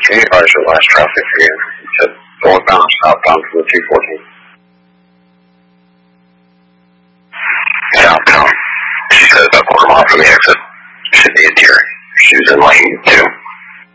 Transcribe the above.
Can you advise your last traffic again? You said northbound, southbound to the 214. Southbound. She said about quarter mile from the exit. Should be a deer. She was in lane 2.